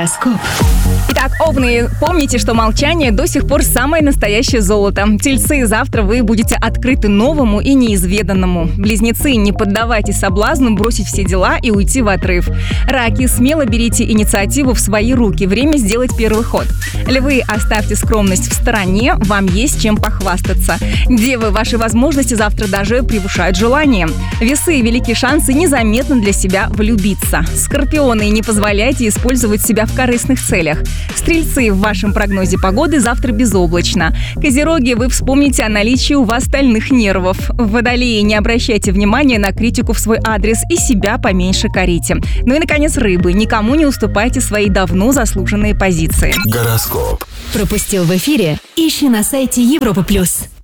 Гороскоп. Итак, Овны, помните, что молчание до сих пор самое настоящее золото. Тельцы, завтра вы будете открыты новому и неизведанному. Близнецы, не поддавайтесь соблазну бросить все дела и уйти в отрыв. Раки, смело берите инициативу в свои руки. Время сделать первый ход. Львы, оставьте скромность в стороне, вам есть чем похвастаться. Девы, ваши возможности завтра даже превышают желание. Весы, великие шансы незаметно для себя влюбиться. Скорпионы, не позволяйте использовать себя в корыстных целях. Стрельцы, в вашем прогнозе погоды завтра безоблачно. Козероги, вы вспомните о наличии у вас стальных нервов. Водолеи, не обращайте внимания на критику в свой адрес и себя поменьше корите. Ну и, наконец, рыбы, никому не уступайте свои давно заслуженные позиции. Пропустил в эфире? Ищи на сайте Европа+.